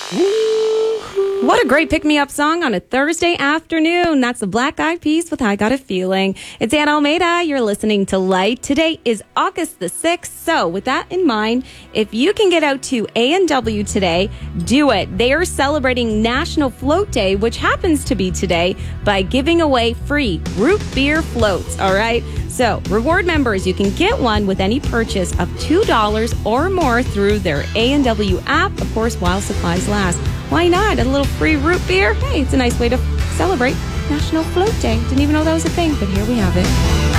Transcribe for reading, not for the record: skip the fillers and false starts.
What a great pick-me-up song on a Thursday afternoon. That's the Black Eyed Peas with I Got a Feeling. It's Ann Almeida. You're listening to Light. Today is August the 6th. So with that in mind, if you can get out to A&W today, do it. They are celebrating National Float Day, which happens to be today, by giving away free root beer floats. All right. So, reward members, you can get one with any purchase of $2 or more through their A&W app, of course, while supplies last. Why not? A little free root beer? Hey, it's a nice way to celebrate National Float Day. Didn't even know that was a thing, but here we have it.